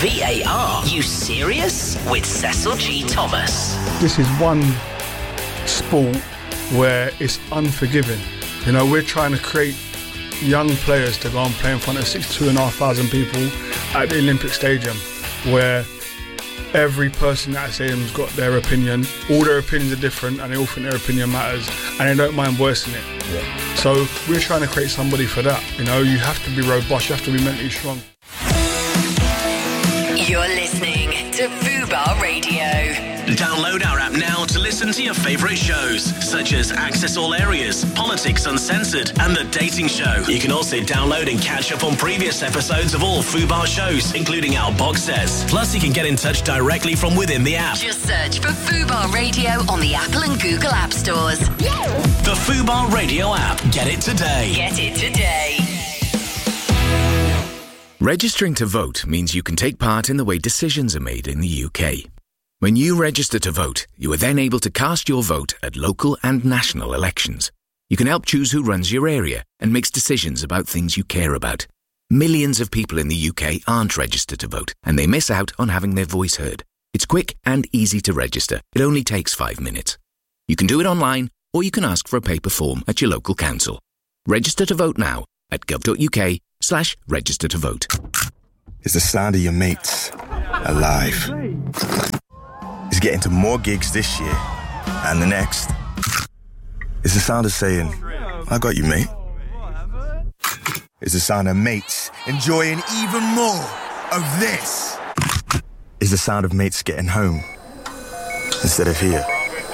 VAR. You serious? With Cecil G. Thomas. This is one sport where it's unforgiving. You know, we're trying to create young players to go and play in front of 62,500 people at the Olympic Stadium, where every person at that stadium's got their opinion. All their opinions are different, and they all think their opinion matters, and they don't mind voicing it. Yeah. So we're trying to create somebody for that. You know, you have to be robust, you have to be mentally strong. You're listening to Fubar Radio. Download our app now to listen to your favourite shows, such as Access All Areas, Politics Uncensored, and The Dating Show. You can also download and catch up on previous episodes of all Fubar shows, including our box sets. Plus, you can get in touch directly from within the app. Just search for Fubar Radio on the Apple and Google App Stores. The Fubar Radio app. Get it today. Get it today. Registering to vote means you can take part in the way decisions are made in the UK. When you register to vote, you are then able to cast your vote at local and national elections. You can help choose who runs your area and makes decisions about things you care about. Millions of people in the UK aren't registered to vote, and they miss out on having their voice heard. It's quick and easy to register. It only takes 5 minutes. You can do it online, or you can ask for a paper form at your local council. Register to vote now at gov.uk/register to vote. It's the sound of your mates alive. It's getting to more gigs this year and the next. It's the sound of saying, I got you, mate. It's the sound of mates enjoying even more of this. It's the sound of mates getting home instead of here.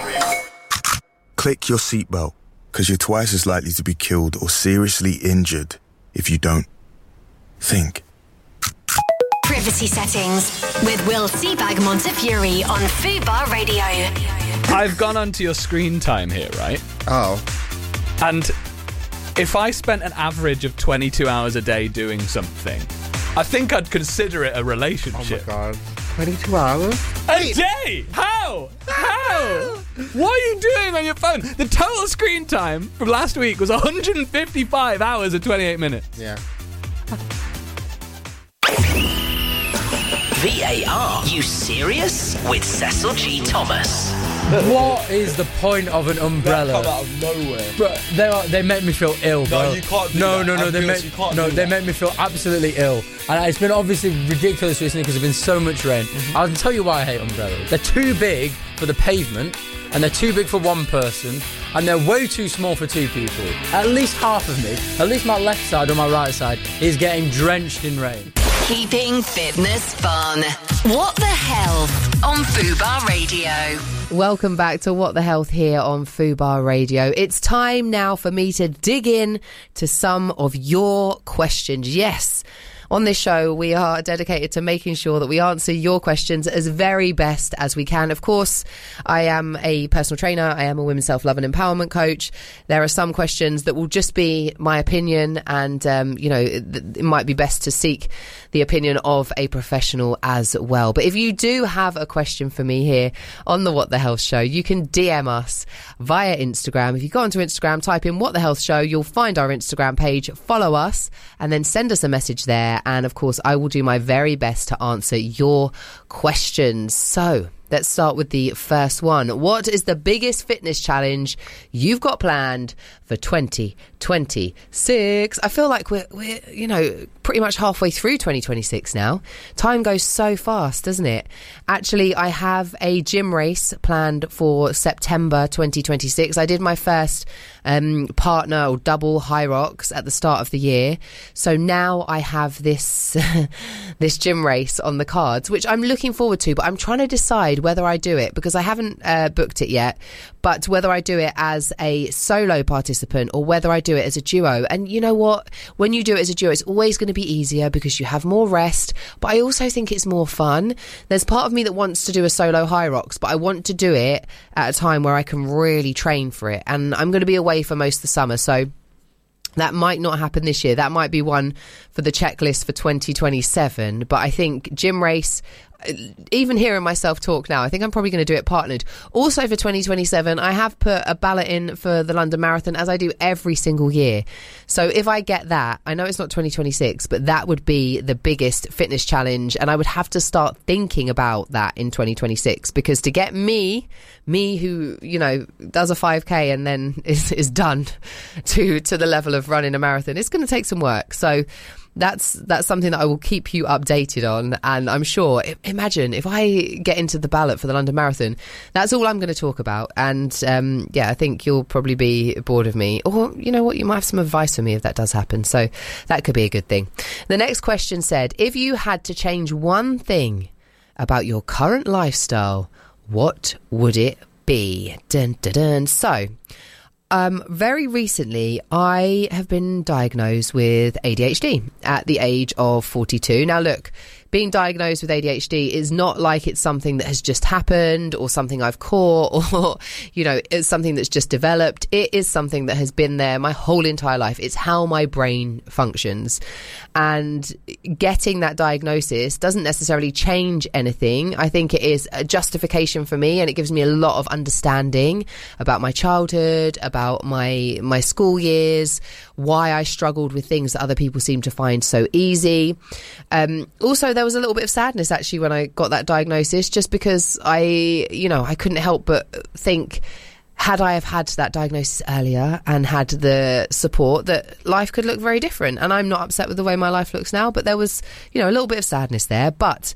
Click your seatbelt, because you're twice as likely to be killed or seriously injured if you don't. Think. Privacy settings with Will Seabag Montefiore on Fubar Radio. I've gone onto your screen time here, right? Oh. And if I spent an average of 22 hours a day doing something, I think I'd consider it a relationship. Oh my God. 22 hours? A day? How? What are you doing on your phone? The total screen time from last week was 155 hours and 28 minutes. Yeah. VAR. You serious? With Cecil G. Thomas. What is the point of an umbrella? They come out of nowhere. Bro, they make me feel ill, bro. No, you can't do no, that. No, they make me feel absolutely ill. And it's been obviously ridiculous recently because there's been so much rain. I'll tell you why I hate umbrellas. They're too big for the pavement, and they're too big for one person, and they're way too small for two people. At least half of me, at least my left side or my right side, is getting drenched in rain. Keeping fitness fun. What the Health on Fubar Radio. Welcome back to What the Health here on Fubar Radio. It's time now for me to dig in to some of your questions. Yes, on this show, we are dedicated to making sure that we answer your questions as very best as we can. Of course, I am a personal trainer. I am a women's self-love and empowerment coach. There are some questions that will just be my opinion, and, it might be best to seek the opinion of a professional as well. But if you do have a question for me here on the What the Health Show, you can DM us via Instagram. If you go onto Instagram, type in What the Health Show, you'll find our Instagram page, follow us, and then send us a message there. And of course, I will do my very best to answer your questions. So let's start with the first one. What is the biggest fitness challenge you've got planned for 2026? I feel like we're pretty much halfway through 2026 now. Time goes so fast, doesn't it? Actually, I have a gym race planned for September 2026. I did my first partner or double high rocks at the start of the year. So now I have this this gym race on the cards, which I'm looking forward to, but I'm trying to decide whether I do it, because I haven't booked it yet, but whether I do it as a solo participant or whether I do it as a duo. And you know what? When you do it as a duo, it's always going to be easier because you have more rest, but I also think it's more fun. There's part of me that wants to do a solo high rocks, but I want to do it at a time where I can really train for it. And I'm going to be away for most of the summer, so that might not happen this year. That might be one for the checklist for 2027. But I think gym race, even hearing myself talk now, I think I'm probably going to do it partnered. Also for 2027, I have put a ballot in for the London Marathon, as I do every single year. So if I get that, I know it's not 2026, but that would be the biggest fitness challenge, and I would have to start thinking about that in 2026, because to get me who, you know, does a 5k and then is done to the level of running a marathon, it's going to take some work. So that's something that I will keep you updated on. And I'm sure, imagine if I get into the ballot for the London Marathon, that's all I'm going to talk about. And I think you'll probably be bored of me, or you know what, you might have some advice for me if that does happen. So that could be a good thing. The next question said, if you had to change one thing about your current lifestyle, what would it be? Dun, dun, dun. So very recently, I have been diagnosed with ADHD at the age of 42. Now, look, being diagnosed with ADHD is not like it's something that has just happened or something I've caught or, you know, it's something that's just developed. It is something that has been there my whole entire life. It's how my brain functions. And getting that diagnosis doesn't necessarily change anything. I think it is a justification for me, and it gives me a lot of understanding about my childhood, about my school years, why I struggled with things that other people seem to find so easy. Also, there was a little bit of sadness actually when I got that diagnosis, just because I couldn't help but think, had I have had that diagnosis earlier and had the support, that life could look very different. And I'm not upset with the way my life looks now, but there was, you know, a little bit of sadness there. But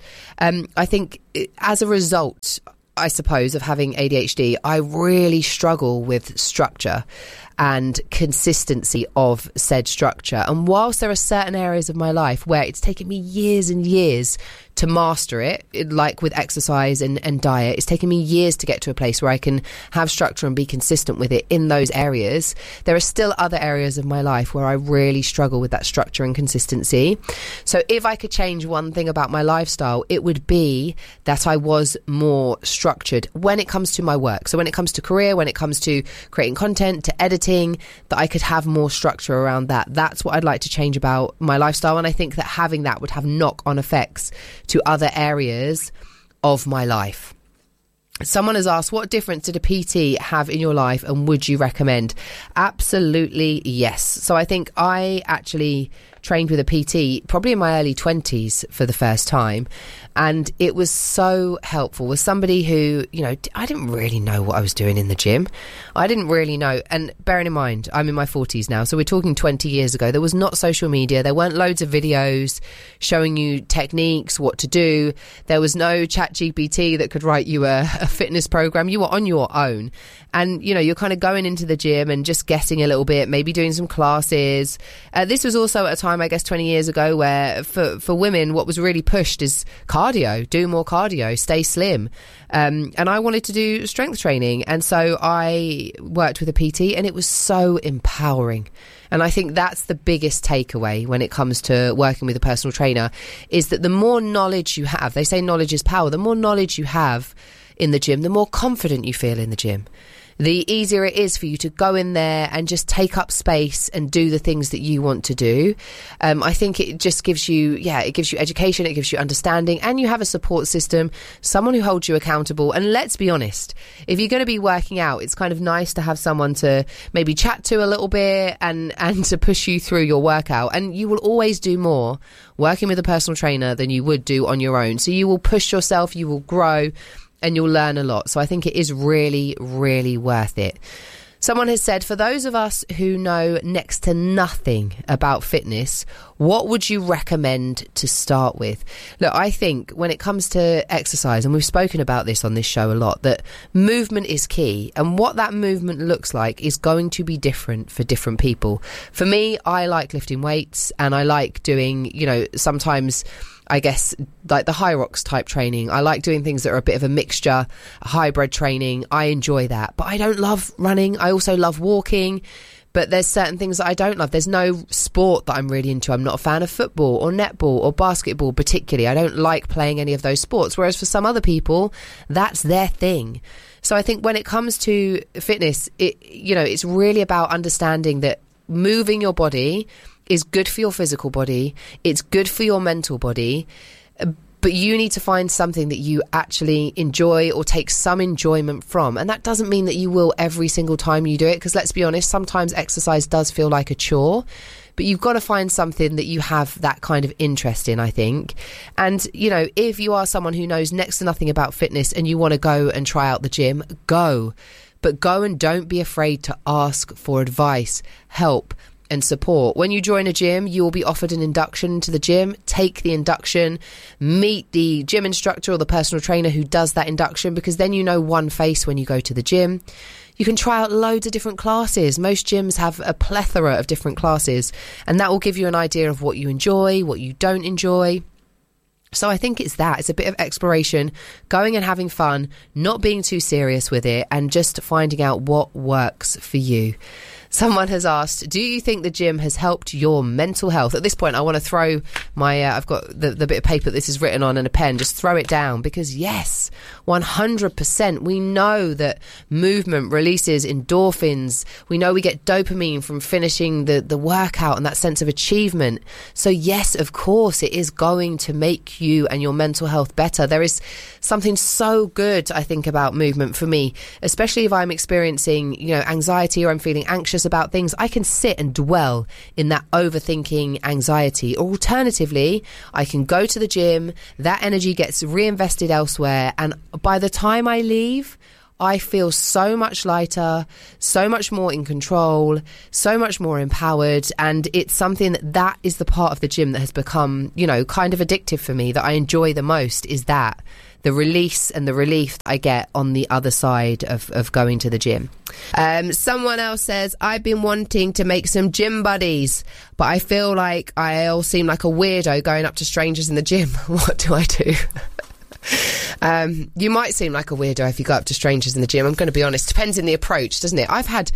I think as a result, I suppose, of having ADHD, I really struggle with structure and consistency of said structure. And whilst there are certain areas of my life where it's taken me years and years to master it, like with exercise and diet, it's taken me years to get to a place where I can have structure and be consistent with it in those areas. There are still other areas of my life where I really struggle with that structure and consistency. So if I could change one thing about my lifestyle, it would be that I was more structured when it comes to my work. So when it comes to career, when it comes to creating content, to editing, that I could have more structure around that. That's what I'd like to change about my lifestyle. And I think that having that would have knock-on effects to other areas of my life. Someone has asked, what difference did a PT have in your life and would you recommend? Absolutely yes. So I think I actually trained with a PT probably in my early 20s for the first time, and it was so helpful. With somebody who, you know, I didn't really know what I was doing in the gym. I didn't really know, and bearing in mind I'm in my 40s now, so we're talking 20 years ago. There was not social media, there weren't loads of videos showing you techniques, what to do. There was no ChatGPT that could write you a fitness program. You were on your own, and you know, you're kind of going into the gym and just guessing a little bit, maybe doing some classes. This was also at a time, I guess 20 years ago, where for women what was really pushed is cardio, do more cardio, stay slim, and I wanted to do strength training, and so I worked with a PT, and it was so empowering. And I think that's the biggest takeaway when it comes to working with a personal trainer, is that the more knowledge you have, they say knowledge is power, the more knowledge you have in the gym, the more confident you feel in the gym. The easier it is for you to go in there and just take up space and do the things that you want to do. I think it just gives you, it gives you education, it gives you understanding, and you have a support system, someone who holds you accountable. And let's be honest, if you're going to be working out, it's kind of nice to have someone to maybe chat to a little bit and to push you through your workout. And you will always do more working with a personal trainer than you would do on your own. So you will push yourself, you will grow, and you'll learn a lot. So I think it is really, really worth it. Someone has said, for those of us who know next to nothing about fitness, what would you recommend to start with? Look, I think when it comes to exercise, and we've spoken about this on this show a lot, that movement is key. And what that movement looks like is going to be different for different people. For me, I like lifting weights, and I like doing, you know, sometimes I guess like the high rocks type training. I like doing things that are a bit of a mixture, a hybrid training. I enjoy that, but I don't love running. I also love walking, but there's certain things that I don't love. There's no sport that I'm really into. I'm not a fan of football or netball or basketball particularly. I don't like playing any of those sports, whereas for some other people, that's their thing. So I think when it comes to fitness, it's really about understanding that moving your body is good for your physical body, it's good for your mental body, But you need to find something that you actually enjoy or take some enjoyment from. And that doesn't mean that you will every single time you do it, because let's be honest, sometimes exercise does feel like a chore. But you've got to find something that you have that kind of interest in, I think. And, you know, if you are someone who knows next to nothing about fitness and you want to go and try out the gym, go. But go and don't be afraid to ask for advice, help and support. When you join a gym, you will be offered an induction to the gym. Take the induction, meet the gym instructor or the personal trainer who does that induction, because then you know one face when you go to the gym. You can try out loads of different classes. Most gyms have a plethora of different classes, and that will give you an idea of what you enjoy, what you don't enjoy. So I think it's that. It's a bit of exploration, going and having fun, not being too serious with it, and just finding out what works for you. Someone has asked, do you think the gym has helped your mental health? At this point, I want to throw my, I've got the bit of paper that this is written on and a pen, just throw it down, because yes, 100%. We know that movement releases endorphins. We know we get dopamine from finishing the workout and that sense of achievement. So yes, of course, it is going to make you and your mental health better. There is something so good, I think, about movement for me, especially if I'm experiencing, you know, anxiety or I'm feeling anxious about things. I can sit and dwell in that overthinking anxiety, or alternatively I can go to the gym, that energy gets reinvested elsewhere, and by the time I leave, I feel so much lighter, so much more in control, so much more empowered. And it's something that is the part of the gym that has become, you know, kind of addictive for me, that I enjoy the most, is that the release and the relief I get on the other side of going to the gym. Someone else says, I've been wanting to make some gym buddies, but I feel like I all seem like a weirdo going up to strangers in the gym. What do I do? You might seem like a weirdo if you go up to strangers in the gym. I'm going to be honest. Depends on the approach, doesn't it? I've had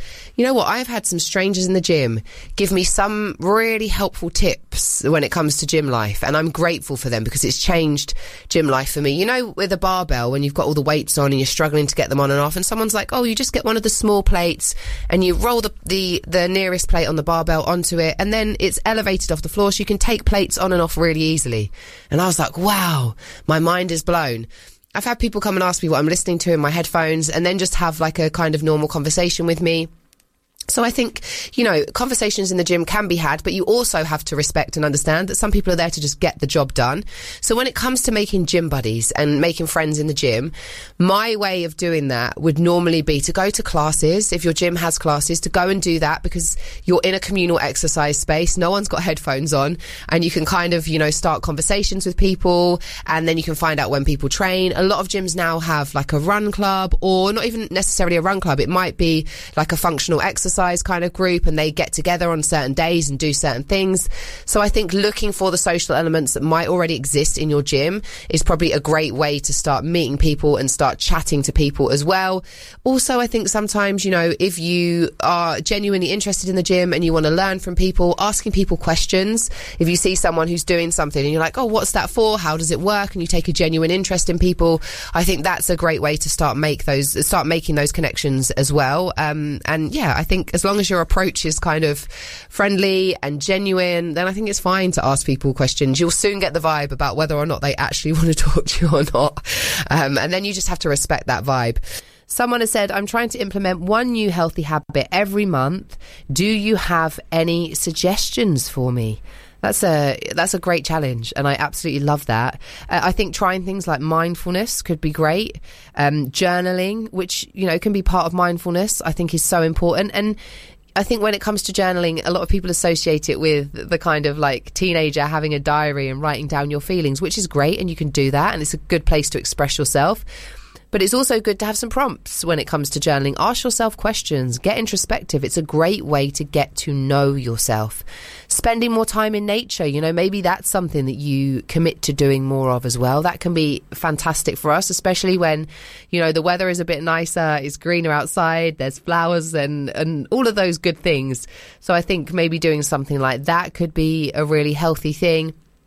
some strangers in the gym give me some really helpful tips when it comes to gym life, and I'm grateful for them because it's changed gym life for me. You know, with a barbell, when you've got all the weights on and you're struggling to get them on and off, and someone's like, oh, you just get one of the small plates and you roll the nearest plate on the barbell onto it, and then it's elevated off the floor so you can take plates on and off really easily. And I was like, wow, my mind is blown. I've had people come and ask me what I'm listening to in my headphones, and then just have like a kind of normal conversation with me. So I think, you know, conversations in the gym can be had, but you also have to respect and understand that some people are there to just get the job done. So when it comes to making gym buddies and making friends in the gym, my way of doing that would normally be to go to classes. If your gym has classes, to go and do that, because you're in a communal exercise space. No one's got headphones on, and you can kind of, you know, start conversations with people, and then you can find out when people train. A lot of gyms now have like a run club, or not even necessarily a run club. It might be like a functional exercise kind of group, and they get together on certain days and do certain things. So I think looking for the social elements that might already exist in your gym is probably a great way to start meeting people and start chatting to people as well. Also, I think sometimes, you know, if you are genuinely interested in the gym and you want to learn from people, asking people questions. If you see someone who's doing something and you're like, oh, what's that for? How does it work? And you take a genuine interest in people, I think that's a great way to start making those connections as well. And yeah, I think as long as your approach is kind of friendly and genuine, then I think it's fine to ask people questions. You'll soon get the vibe about whether or not they actually want to talk to you or not. And then you just have to respect that vibe. Someone has said, I'm trying to implement one new healthy habit every month. Do you have any suggestions for me? That's a great challenge, and I absolutely love that. I think trying things like mindfulness could be great. Journaling, which, you know, can be part of mindfulness, I think is so important. And I think when it comes to journaling, a lot of people associate it with the kind of like teenager having a diary and writing down your feelings, which is great, and you can do that, and it's a good place to express yourself. But it's also good to have some prompts when it comes to journaling. Ask yourself questions, get introspective. It's a great way to get to know yourself. Spending more time in nature, you know, maybe that's something that you commit to doing more of as well. That can be fantastic for us, especially when, you know, the weather is a bit nicer, it's greener outside, there's flowers and all of those good things. So I think maybe doing something like that could be a really healthy thing.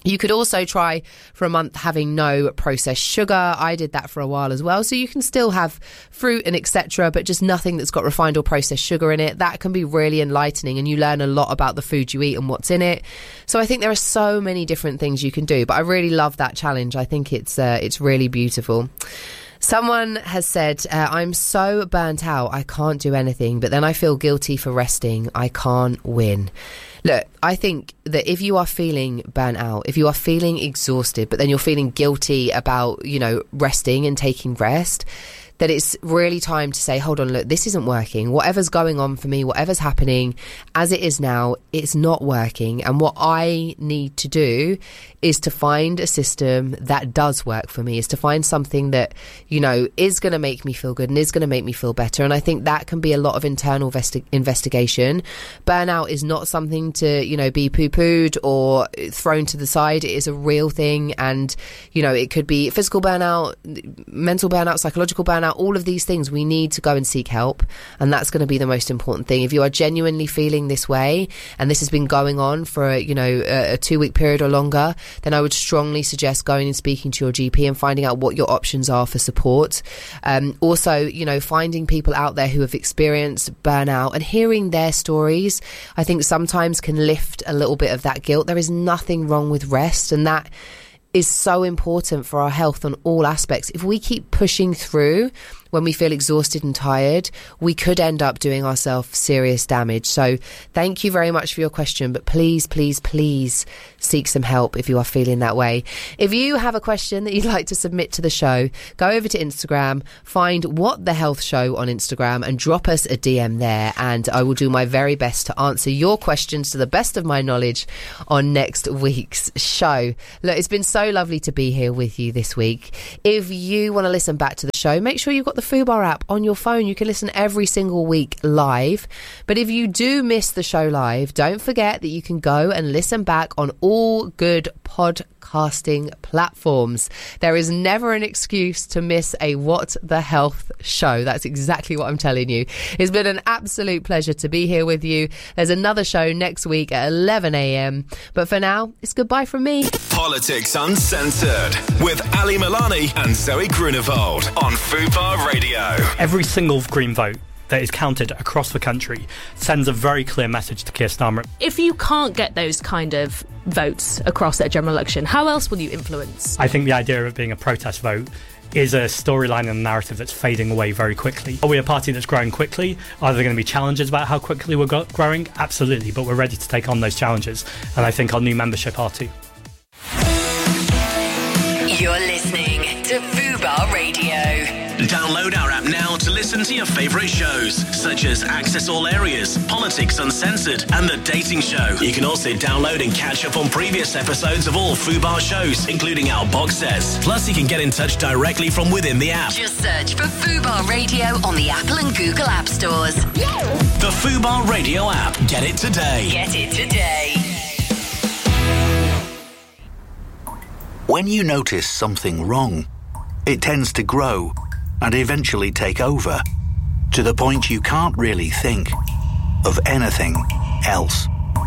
You could also try for a month having no processed sugar. I did that for a while as well. So you can still have fruit and etc., but just nothing that's got refined or processed sugar in it. That can be really enlightening, and you learn a lot about the food you eat and what's in it. So I think there are so many different things you can do, but I really love that challenge. I think it's really beautiful. Someone has said, I'm so burnt out, I can't do anything, but then I feel guilty for resting. I can't win. Look, I think that if you are feeling burnt out, if you are feeling exhausted, but then you're feeling guilty about, resting and taking rest, that it's really time to say, hold on, look, this isn't working. Whatever's going on for me, whatever's happening as it is now, it's not working. And what I need to do is to find a system that does work for me, is to find something that, is going to make me feel good and is going to make me feel better. And I think that can be a lot of internal investigation. Burnout is not something to, be poo-pooed or thrown to the side. It is a real thing. And, it could be physical burnout, mental burnout, psychological burnout, all of these things. We need to go and seek help. And that's going to be the most important thing. If you are genuinely feeling this way, and this has been going on for, a 2-week period or longer, then I would strongly suggest going and speaking to your GP and finding out what your options are for support. Also, finding people out there who have experienced burnout and hearing their stories, I think sometimes can lift a little bit of that guilt. There is nothing wrong with rest, and that is so important for our health on all aspects. If we keep pushing through when we feel exhausted and tired, we could end up doing ourselves serious damage. So thank you very much for your question, but please, please, please seek some help if you are feeling that way. If you have a question that you'd like to submit to the show, go over to Instagram, find What the Health Show on Instagram and drop us a DM there, and I will do my very best to answer your questions to the best of my knowledge on next week's show. Look, it's been so lovely to be here with you this week. If you want to listen back to the show, make sure you've got the Fubar app on your phone. You can listen every single week live. But if you do miss the show live, don't forget that you can go and listen back on all good podcasting platforms. There is never an excuse to miss a What the Health show. That's exactly what I'm telling you. It's been an absolute pleasure to be here with you. There's another show next week at 11 a.m. But for now, it's goodbye from me. Politics Uncensored with Ali Milani and Zoe Grunewald on Fubar Radio. Every single Green vote that is counted across the country sends a very clear message to Keir Starmer. If you can't get those kind of votes across at a general election, how else will you influence? I think the idea of it being a protest vote is a storyline and a narrative that's fading away very quickly. Are we a party that's growing quickly? Are there going to be challenges about how quickly we're growing? Absolutely, but we're ready to take on those challenges, and I think our new membership are too. You're listening to Fubar Radio. Download our app now to listen to your favourite shows, such as Access All Areas, Politics Uncensored, and The Dating Show. You can also download and catch up on previous episodes of all Fubar shows, including our box sets. Plus, you can get in touch directly from within the app. Just search for Fubar Radio on the Apple and Google App Stores. The Fubar Radio app. Get it today. Get it today. When you notice something wrong, it tends to grow and eventually take over, to the point you can't really think of anything else.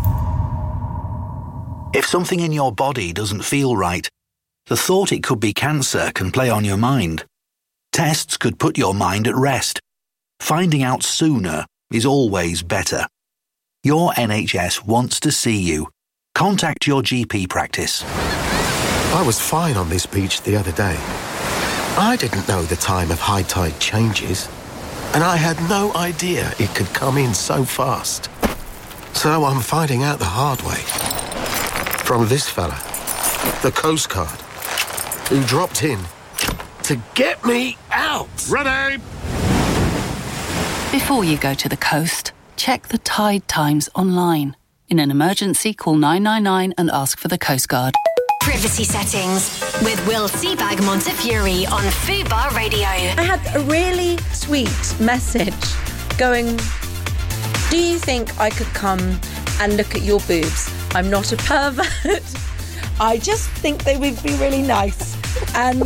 If something in your body doesn't feel right, the thought it could be cancer can play on your mind. Tests could put your mind at rest. Finding out sooner is always better. Your NHS wants to see you. Contact your GP practice. I was fine on this beach the other day. I didn't know the time of high tide changes, and I had no idea it could come in so fast. So I'm finding out the hard way. From this fella, the Coast Guard, who dropped in to get me out. Ready! Before you go to the coast, check the tide times online. In an emergency, call 999 and ask for the Coast Guard. Privacy Settings with Will Seabag Montefiore on Fubar Radio. I had a really sweet message going, do you think I could come and look at your boobs? I'm not a pervert. I just think they would be really nice. And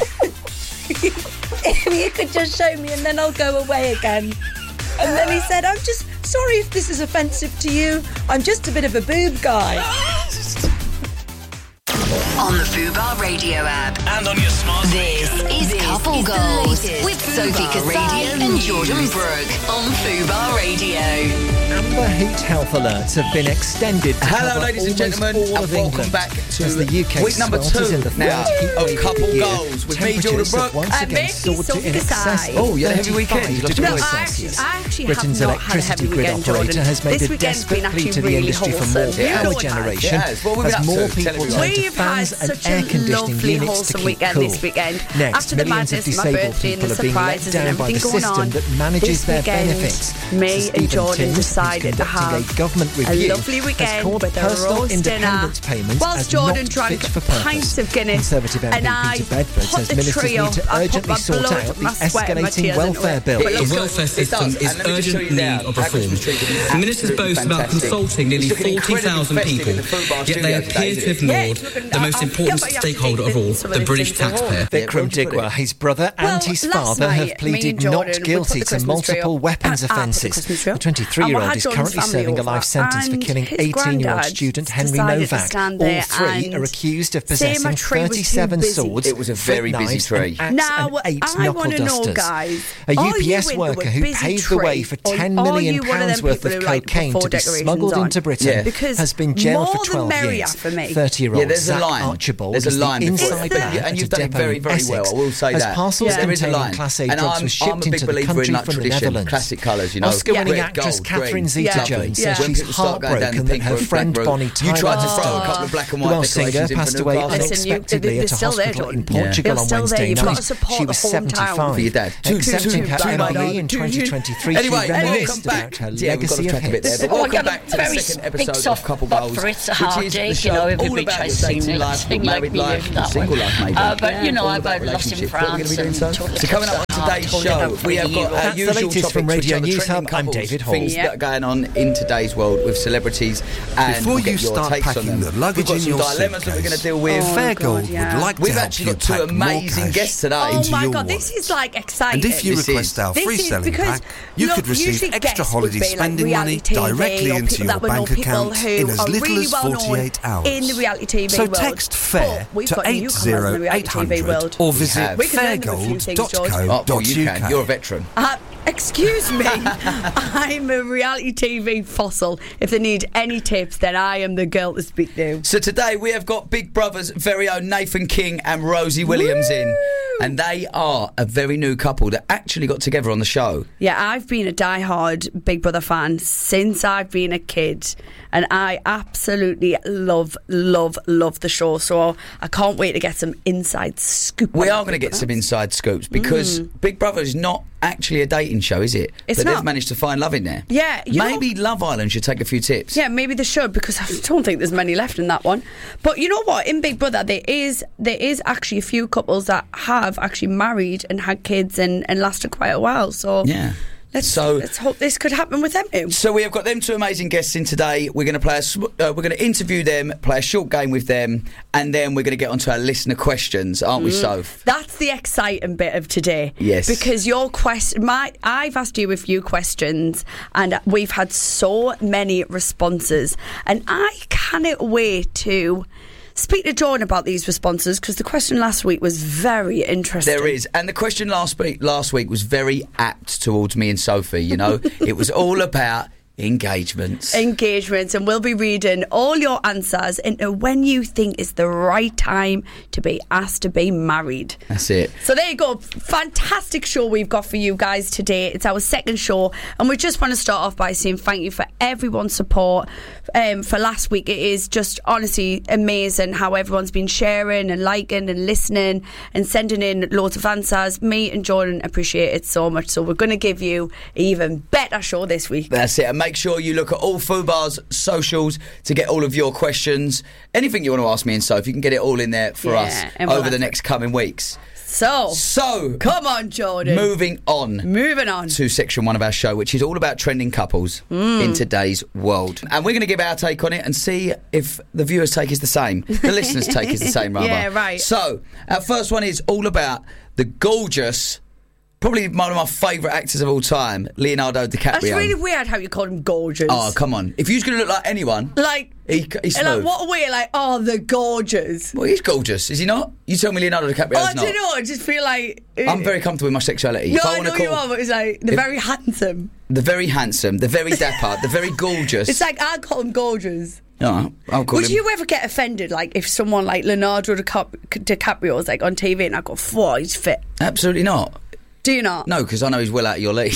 if you could just show me and then I'll go away again. And then he said, I'm just sorry if this is offensive to you. I'm just a bit of a boob guy. on the Fubar Radio app. And on your smart This is Couple Goals with Sophie Kasai and Jordan Brooke on Fubar Radio. Amber heat health alerts have been extended to Hello, cover ladies and gentlemen, all and of welcome England back to as the UK week number swelters 2 in the now first heat of wave Couple year. Goals with me, Jordan Temperatures have Brooke. once again soared to in excess of Oh, you had a heavy weekend. 35 No, degrees I Celsius. actually Britain's have not had a electricity heavy grid weekend, operator Jordan. has made This a weekend's desperate been plea actually to the really industry for more wholesome. power Really generation nice. What have we been as up more to? people Tell turn to We've had fans and such air a conditioning lovely, units to wholesome keep weekend cool. this weekend. Next, After the millions of madness, my disabled birthday and people the are being let surprises and down by the everything going system on, that manages this their weekend, benefits. me Sir and Stephen Jordan Timms, who's decided to conducting have a government a review, lovely has weekend called with a personal roast dinner, independence payments whilst as Jordan not drank fit for purpose. pints of Guinness, Conservative MP and I Peter Bedford put says the ministers tree need up. to I put urgently my sort blood, out the my sweat and my escalating tears into welfare it. bill. But look, The welfare system is urgent need of reform. The ministers boast about consulting nearly 40,000 people, yet they appear to have ignored the most important stakeholder of all, the British taxpayer. Vikram Digwa, his brother and his father have pleaded not guilty to multiple weapons offences. The 23-year-old is currently serving a life sentence for killing 18-year-old student Henry Novak. All three are accused of possessing 37 swords, It was a very busy tree. Now, and 8 I want to know, knuckle-dusters. guys, A are you UPS into worker a who busy paved the way for tree, £10 or are million you one of them worth of people who like cocaine put to be decorations smuggled on? into Britain Because has been jailed more for the 12 merrier years. for me. 30-year-old There's a Zach line. Archibald There's a is line the before inside it. man And you've at done a it depot very, in very well, Essex, I will say as that. parcels There is a containing line. Class A And drugs were shipped I'm a big into the believer in country like from the tradition, Netherlands. classic colours, you know. Oscar-winning Red, actress gold, Catherine green. Zeta-Jones says When she's people start going down the heartbroken that pink her road, friend black road, Bonnie you tried to Tyler throw a couple of black and the white Welsh singer decorations in passed front of away the castle. unexpectedly at a still there, hospital in Jordan. Portugal They're on still there. Wednesday You've got night. to support She the was hometown. 75. For your dad. Accepting her Too much. MBE in 2023, Anyway, she reminisced welcome back. about her Yeah, we've got legacy to of track a bit there. hits. But Oh, I welcome got a back to the very second big episode of soft Couple spot Goals, for it, which is the Hardy. show You know, all everybody about tries your to dating sing life, sing your like married me life, with your that single one. life, maybe. But you know, All I about got lost in relationships. What are we France going to be doing, and son? took So coming up on today's show, we have got our That's the usual latest topics, from which Radio are the News trending Hub. I'm couples, David Hall. things that are going on in today's world with celebrities, and Before we'll get you your start takes on packing them. the luggage We've got in some your dilemmas that we're going to deal with. Fairgold would like We've to help actually you got two pack more amazing cash guests today. into Oh my your god, wallet. this is like exciting. And if you This request is- our This free is selling because, pack, you look, could receive usually extra guests holiday would be like spending money reality TV directly or into people your that would know bank people account who in as are little really as well known 48 hours. in the reality TV So world. text FAIR But we've to got newcomers in the reality TV 80800 world. or visit We can learn them a few things, George. Oh, well, you can. fairgold.co.uk. You're a veteran. Excuse me, I'm a reality TV fossil. If they need any tips, then I am the girl to speak to. So today we have got Big Brother's very own Nathan King and Rosie Williams in, and they are a very new couple that actually got together on the show. Yeah, I've been a diehard Big Brother fan since I've been a kid, and I absolutely love the show. So I can't wait to get some inside scoop. We are going to get some inside scoops because Big Brother is not actually a dating show, is it? It's but not. they've managed to find love in there. Yeah, maybe Love Island should take a few tips. Yeah, maybe they should, because I don't think there's many left in that one. But you know what? In Big Brother, there is actually a few couples that have actually married and had kids and lasted quite a while. So yeah. Let's hope this could happen with them too. So we have got them two amazing guests in today. We're going to we're going to interview them, play a short game with them, and then we're going to get onto our listener questions, aren't we, Soph? That's the exciting bit of today. Yes. Because your I've asked you a few questions, and we've had so many responses, and I cannot wait to speak to Jordan about these responses, because the question last week was very interesting. There is. And the question last week was very apt towards me and Sophie, you know. It was all about engagements, and we'll be reading all your answers into when you think is the right time to be asked to be married. That's it. So there you go. Fantastic show we've got for you guys today. It's our second show, and we just want to start off by saying thank you for everyone's support for last week. It is just honestly amazing how everyone's been sharing and liking and listening and sending in loads of answers. Me and Jordan appreciate it so much, so we're going to give you an even better show this week. That's it. And make sure you look at all Fubar's socials to get all of your questions. Anything you want to ask me and Soph, you can get it all in there for us over the next coming weeks. So come on, Jordan. Moving on to section 1 of our show, which is all about trending couples in today's world. And we're going to give our take on it and see if the viewers' take is the same. The listeners' take is the same, rather. Yeah, right. So our first one is all about the gorgeous Probably one of my favourite actors of all time, Leonardo DiCaprio. That's really weird how you call him gorgeous. Oh, come on. If you was going to look like anyone... Like... He's smooth. Like, what a way, like, oh, they're gorgeous. Well, he's gorgeous, is he not? You tell me Leonardo DiCaprio is not. I don't know, I just feel like... I'm very comfortable with my sexuality. No, I know you are, but it's like, they're very handsome. The very handsome, the very dapper, the very gorgeous. It's like, I call him gorgeous. No, I'll call him... Would you ever get offended, like, if someone like Leonardo DiCaprio was, like, on TV and I go, whoa, he's fit? Absolutely not. Do you not? No, because I know he's well out of your league.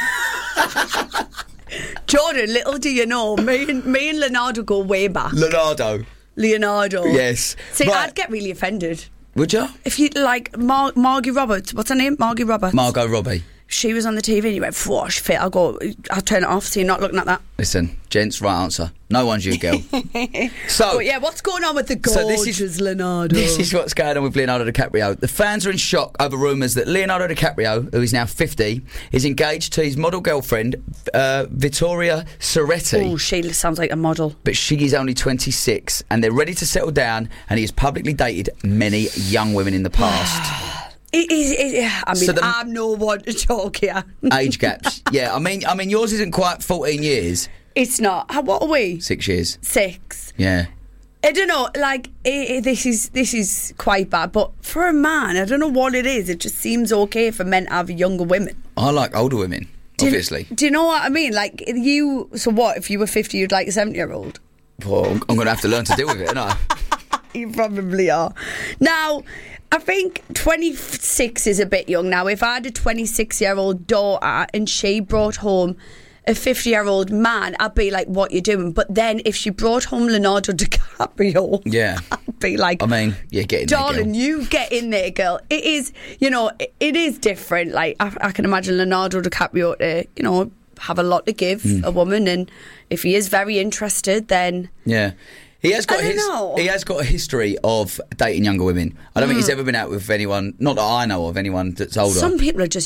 Jordan, little do you know, me and Leonardo go way back. Leonardo. Yes. See, right. I'd get really offended. Would you? If you, like, Margie Roberts, what's her name? Margie Roberts. Margot Robbie. She was on the TV and you went, whoa, she's fit. I'll turn it off so you're not looking at that. Listen, gents, right answer. No one's you, girl. So, but yeah, what's going on with the gorgeous Leonardo? This is what's going on with Leonardo DiCaprio. The fans are in shock over rumours that Leonardo DiCaprio, who is now 50, is engaged to his model girlfriend, Vittoria Soretti. Oh, she sounds like a model. But she is only 26 and they're ready to settle down, and he has publicly dated many young women in the past. I'm no one to talk here. Age gaps. Yeah, I mean, yours isn't quite 14 years. It's not. What are we? 6 years. 6. Yeah. I don't know. Like, this is quite bad. But for a man, I don't know what it is. It just seems okay for men to have younger women. I like older women, obviously. Do you know what I mean? Like, so what, if you were 50, you'd like a 70-year-old? Well, I'm going to have to learn to deal with it, aren't I? You probably are. Now, I think 26 is a bit young now. If I had a 26-year-old daughter and she brought home a 50-year-old man, I'd be like, what you doing? But then if she brought home Leonardo DiCaprio, yeah, I'd be like, I mean, yeah, get in darling, there, you get in there, girl. It is, it is different. Like, I can imagine Leonardo DiCaprio to, have a lot to give a woman, and if he is very interested, then... Yeah. He has got a history of dating younger women. I don't think he's ever been out with anyone, not that I know of, anyone that's older. Some people are just